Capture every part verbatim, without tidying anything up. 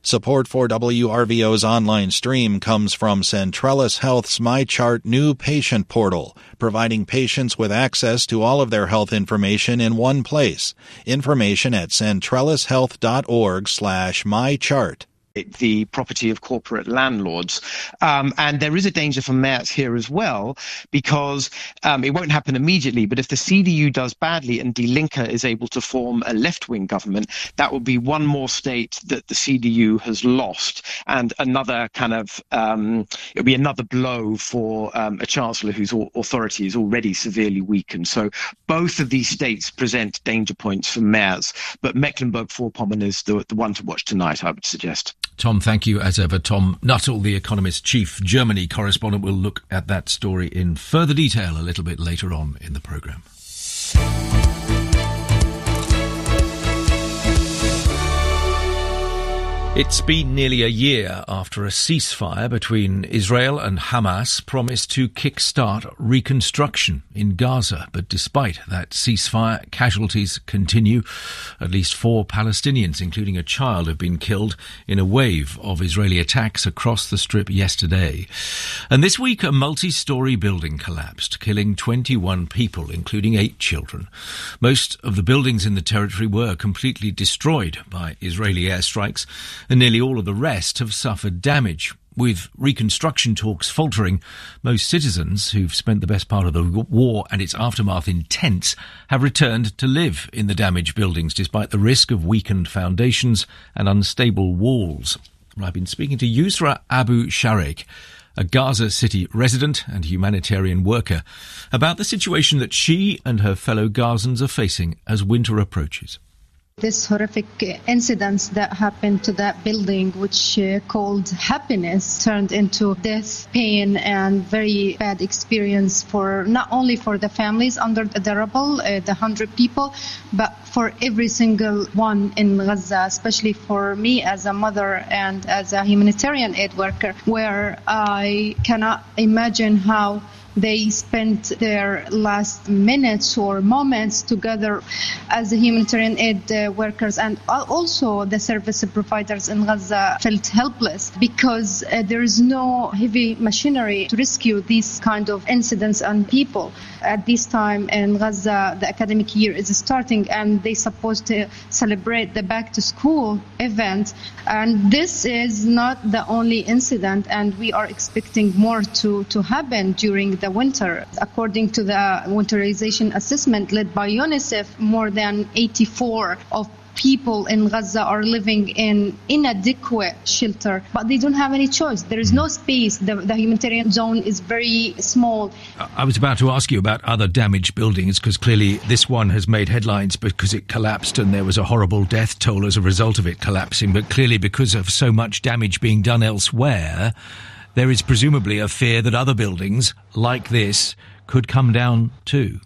Support for W R V O's online stream comes from Centrellis Health's MyChart new patient portal, providing patients with access to all of their health information in one place. Information at centrellishealth.org slash mychart. The property of corporate landlords. Um, and there is a danger for mayors here as well, because um, it won't happen immediately, but if the C D U does badly and Die Linke is able to form a left-wing government, that will be one more state that the C D U has lost, and another kind of, um, it'll be another blow for um, a chancellor whose authority is already severely weakened. So both of these states present danger points for mayors, but Mecklenburg-Vorpommern is the, the one to watch tonight, I would suggest. Tom, thank you as ever. Tom Nuttall, The Economist chief Germany correspondent, will look at that story in further detail a little bit later on in the programme. It's been nearly a year after a ceasefire between Israel and Hamas promised to kickstart reconstruction in Gaza. But despite that ceasefire, casualties continue. At least four Palestinians, including a child, have been killed in a wave of Israeli attacks across the Strip yesterday. And this week, a multi-storey building collapsed, killing twenty-one people, including eight children. Most of the buildings in the territory were completely destroyed by Israeli airstrikes, and nearly all of the rest have suffered damage. With reconstruction talks faltering, most citizens who've spent the best part of the war and its aftermath in tents have returned to live in the damaged buildings, despite the risk of weakened foundations and unstable walls. I've been speaking to Yusra Abu Shareik, a Gaza City resident and humanitarian worker, about the situation that she and her fellow Gazans are facing as winter approaches. This horrific incident that happened to that building, which uh, called happiness, turned into death, pain, and very bad experience for not only for the families under the rubble, uh, the hundred people, but for every single one in Gaza, especially for me as a mother and as a humanitarian aid worker, where I cannot imagine how they spent their last minutes or moments together as the humanitarian aid uh, workers, and also the service providers in Gaza felt helpless because uh, there is no heavy machinery to rescue these kind of incidents and people. At this time in Gaza, the academic year is starting and they're supposed to celebrate the back to school event. And this is not the only incident, and we are expecting more to, to happen during the winter. According to the winterization assessment led by UNICEF, more than eighty-four of people in Gaza are living in inadequate shelter, but they don't have any choice. There is no space. The, the humanitarian zone is very small. I was about to ask you about other damaged buildings, because clearly this one has made headlines because it collapsed and there was a horrible death toll as a result of it collapsing. But clearly, because of so much damage being done elsewhere, there is presumably a fear that other buildings like this could come down too.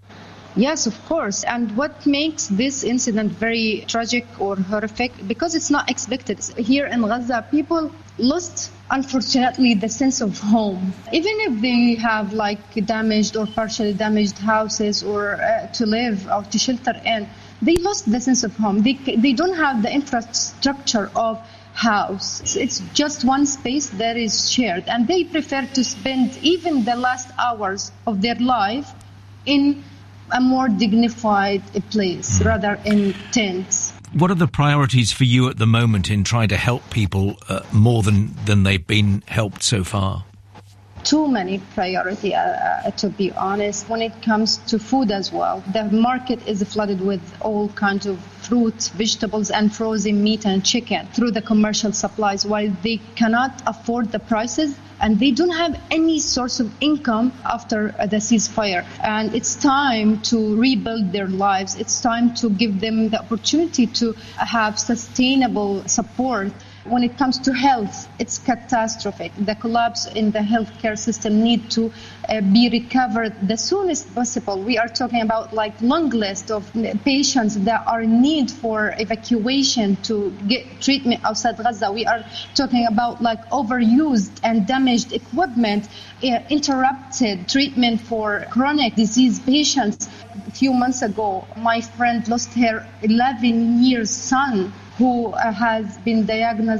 Yes, of course. And what makes this incident very tragic or horrific, because it's not expected. Here in Gaza, people lost, unfortunately, the sense of home. Even if they have like damaged or partially damaged houses or uh, to live or to shelter in, they lost the sense of home. They, they don't have the infrastructure of house. It's, it's just one space that is shared, and they prefer to spend even the last hours of their life in a more dignified place rather in tents. What are the priorities for you at the moment in trying to help people uh, more than, than they've been helped so far? Too many priority, uh, to be honest, when it comes to food as well. The market is flooded with all kinds of fruit, vegetables, and frozen meat and chicken through the commercial supplies, while they cannot afford the prices and they don't have any source of income after the ceasefire. And it's time to rebuild their lives. It's time to give them the opportunity to have sustainable support. When it comes to health, it's catastrophic. The collapse in the healthcare system need to uh, be recovered the soonest possible. We are talking about like long list of patients that are in need for evacuation to get treatment outside Gaza. We are talking about like overused and damaged equipment, uh, interrupted treatment for chronic disease patients. A few months ago, my friend lost her eleven years son, who uh, has been diagnosed